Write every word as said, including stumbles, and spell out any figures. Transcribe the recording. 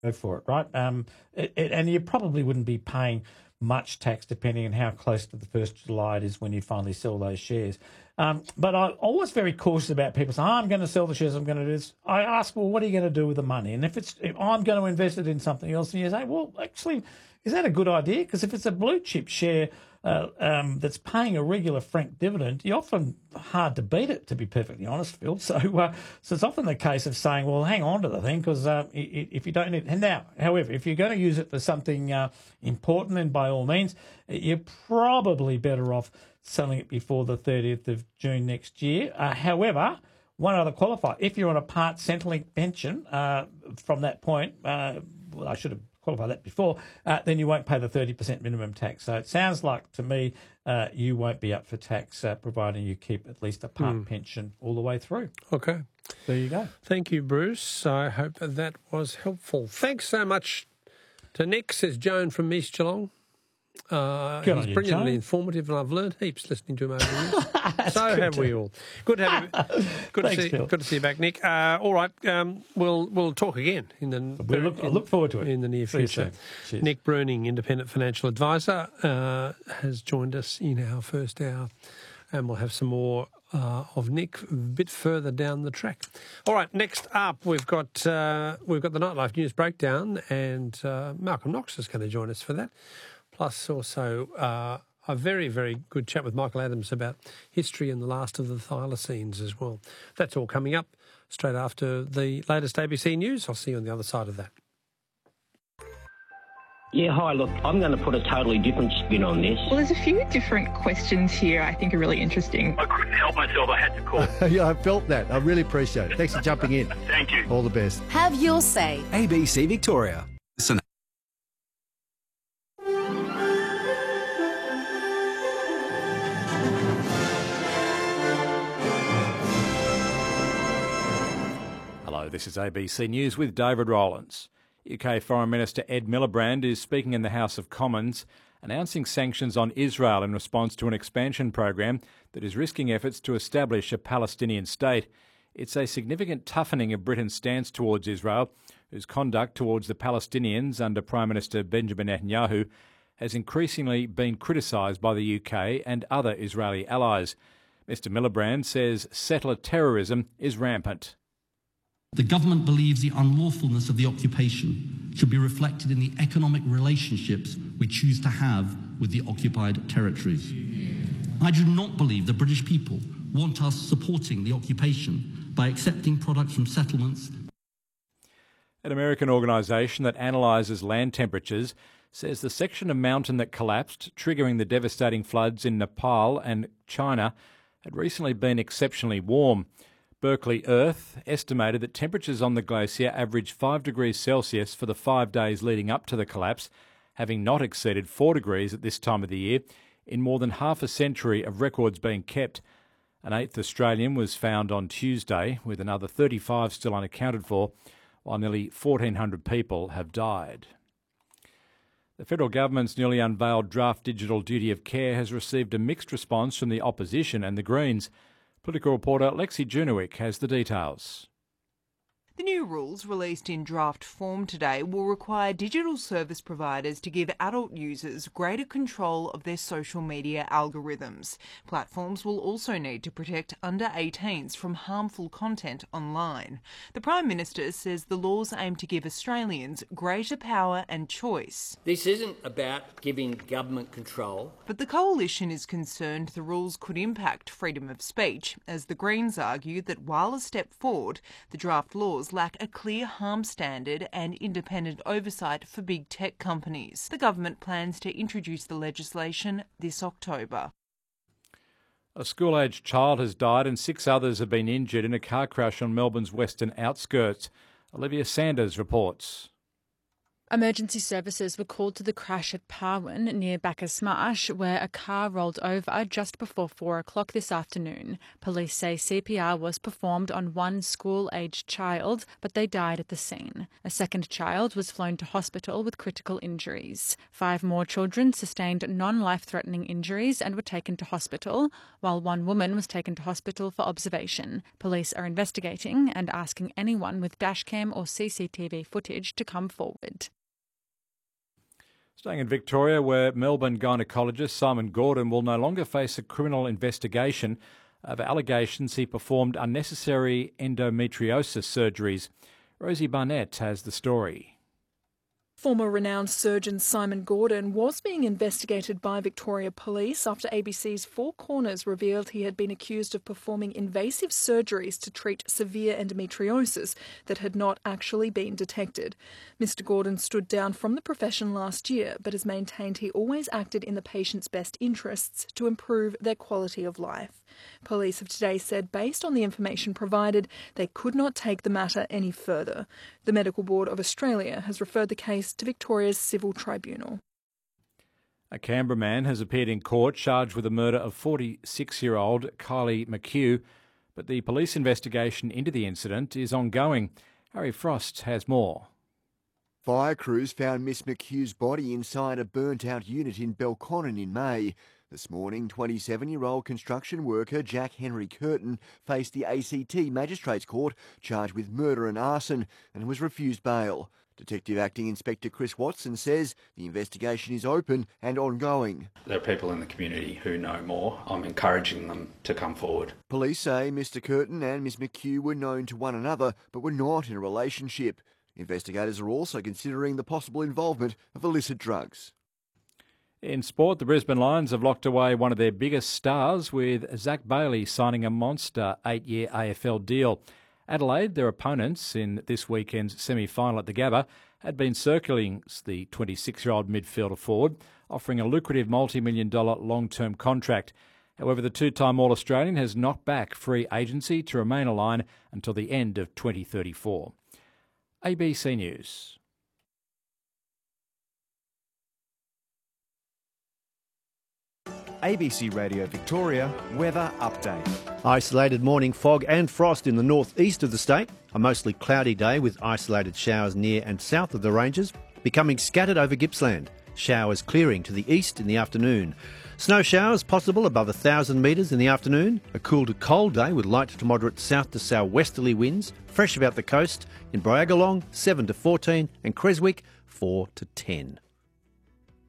Go for it, right? Um, it, it, and you probably wouldn't be paying much tax depending on how close to the first of July it is when you finally sell those shares. Um, but I'm always very cautious about people saying, oh, I'm going to sell the shares, I'm going to do this. I ask, well, what are you going to do with the money? And if it's if I'm going to invest it in something else, and you say, well, actually, is that a good idea? Because if it's a blue chip share uh, um, that's paying a regular frank dividend, you're often hard to beat it, to be perfectly honest, Phil. So, uh, so it's often the case of saying, well, hang on to the thing because uh, if you don't need. And now, however, if you're going to use it for something uh, important, then by all means, you're probably better off selling it before the thirtieth of June next year. Uh, however, one other qualifier: if you're on a part Centrelink pension uh, from that point, uh, well, I should have qualify that before, uh, then you won't pay the thirty percent minimum tax. So it sounds like to me uh, you won't be up for tax uh, providing you keep at least a part mm. pension all the way through. Okay. There you go. Thank you, Bruce. I hope that that was helpful. Thanks so much to Nick, says Joan from East Geelong. Uh, he's you, brilliantly Joan. informative, and I've learned heaps listening to him over the years. So have we all. Good to have you. Good, Thanks, to see, Phil. good to see you back, Nick. Uh, all right, um, we'll we'll talk again in the. We'll look, in, I look forward to it in the near See you future. soon. Nick Bruning, independent financial advisor, uh, has joined us in our first hour, and we'll have some more uh, of Nick a bit further down the track. All right, next up we've got uh, we've got the Nightlife News Breakdown, and uh, Malcolm Knox is going to join us for that. Plus also uh, a very, very good chat with Michael Adams about history and the last of the thylacines as well. That's all coming up straight after the latest A B C News. I'll see you on the other side of that. Yeah, hi, look, I'm going to put a totally different spin on this. Well, there's a few different questions here I think are really interesting. I couldn't help myself, I had to call. Yeah, I felt that. I really appreciate it. Thanks for jumping in. Thank you. All the best. Have your say. A B C Victoria. Listen. Hello, this is A B C News with David Rowlands. U K Foreign Minister Ed Miliband is speaking in the House of Commons, announcing sanctions on Israel in response to an expansion program that is risking efforts to establish a Palestinian state. It's a significant toughening of Britain's stance towards Israel, whose conduct towards the Palestinians under Prime Minister Benjamin Netanyahu has increasingly been criticised by the U K and other Israeli allies. Mr Miliband says settler terrorism is rampant. The government believes the unlawfulness of the occupation should be reflected in the economic relationships we choose to have with the occupied territories. I do not believe the British people want us supporting the occupation by accepting products from settlements. An American organisation that analyses land temperatures says the section of mountain that collapsed, triggering the devastating floods in Nepal and China, had recently been exceptionally warm. Berkeley Earth estimated that temperatures on the glacier averaged five degrees Celsius for the five days leading up to the collapse, having not exceeded four degrees at this time of the year in more than half a century of records being kept. An eighth Australian was found on Tuesday, with another thirty-five still unaccounted for, while nearly fourteen hundred people have died. The federal government's newly unveiled draft digital duty of care has received a mixed response from the opposition and the Greens. Political reporter Lexi Junowick has the details. The new rules, released in draft form today, will require digital service providers to give adult users greater control of their social media algorithms. Platforms will also need to protect under eighteens from harmful content online. The Prime Minister says the laws aim to give Australians greater power and choice. This isn't about giving government control. But the Coalition is concerned the rules could impact freedom of speech, as the Greens argue that while a step forward, the draft laws lack a clear harm standard and independent oversight for big tech companies. The government plans to introduce the legislation this October. A school-aged child has died and six others have been injured in a car crash on Melbourne's western outskirts. Olivia Sanders reports. Emergency services were called to the crash at Parwin near Bacchus Marsh, where a car rolled over just before four o'clock this afternoon. Police say C P R was performed on one school-aged child, but they died at the scene. A second child was flown to hospital with critical injuries. Five more children sustained non-life-threatening injuries and were taken to hospital, while one woman was taken to hospital for observation. Police are investigating and asking anyone with dashcam or C C T V footage to come forward. Staying in Victoria, where Melbourne gynaecologist Simon Gordon will no longer face a criminal investigation of allegations he performed unnecessary endometriosis surgeries. Rosie Barnett has the story. Former renowned surgeon Simon Gordon was being investigated by Victoria Police after A B C's Four Corners revealed he had been accused of performing invasive surgeries to treat severe endometriosis that had not actually been detected. Mister Gordon stood down from the profession last year, but has maintained he always acted in the patient's best interests to improve their quality of life. Police have today said, based on the information provided, they could not take the matter any further. The Medical Board of Australia has referred the case to Victoria's Civil Tribunal. A Canberra man has appeared in court charged with the murder of forty-six-year-old Kylie McHugh, but the police investigation into the incident is ongoing. Harry Frost has more. Fire crews found Miss McHugh's body inside a burnt-out unit in Belconnen in May. This morning, twenty-seven-year-old construction worker Jack Henry Curtin faced the A C T Magistrates Court charged with murder and arson and was refused bail. Detective Acting Inspector Chris Watson says the investigation is open and ongoing. There are people in the community who know more. I'm encouraging them to come forward. Police say Mister Curtin and Miss McHugh were known to one another but were not in a relationship. Investigators are also considering the possible involvement of illicit drugs. In sport, the Brisbane Lions have locked away one of their biggest stars, with Zach Bailey signing a monster eight-year A F L deal. Adelaide, their opponents in this weekend's semi-final at the Gabba, had been circling the twenty-six-year-old midfielder forward, offering a lucrative multi-million dollar long-term contract. However, the two-time All-Australian has knocked back free agency to remain a Lion until the end of twenty thirty-four. A B C News. A B C Radio Victoria weather update. Isolated morning fog and frost in the northeast of the state. A mostly cloudy day with isolated showers near and south of the ranges, becoming scattered over Gippsland. Showers clearing to the east in the afternoon. Snow showers possible above one thousand metres in the afternoon. A cool to cold day with light to moderate south to southwesterly winds. Fresh about the coast. In Briagalong, seven to fourteen, and Creswick, four to ten.